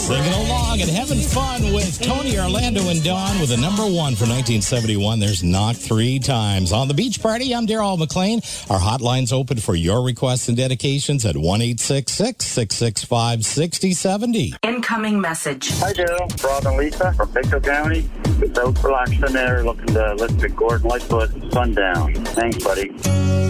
Singing along and having fun with Tony, Orlando, and Dawn with the number one from 1971. There's Knock 3 Times. On the Beach Party, I'm Daryl McLean. Our hotline's open for your requests and dedications at 1-866-665-6070. Incoming message. Hi, Daryl. Rob and Lisa from Pictou County. Just out relaxing there, looking to listen to Gordon Lightfoot, Sundown. Thanks, buddy.